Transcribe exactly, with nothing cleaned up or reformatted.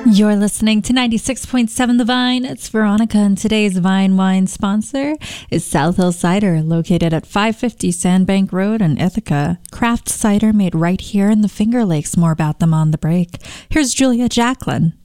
You're listening to ninety-six point seven The Vine. It's Veronica, and today's Vine Wine sponsor is South Hill Cider, located at five fifty Sandbank Road in Ithaca. Craft cider made right here in the Finger Lakes. More about them on the break. Here's Julia Jacklin.